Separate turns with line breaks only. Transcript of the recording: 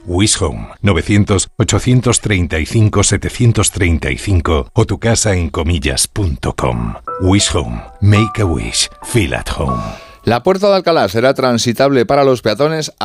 Wish Home, 900-835-735 o tucasaencomillas.com. Wish Home. Make a wish. Feel at home.
La Puerta de Alcalá será transitable para los peatones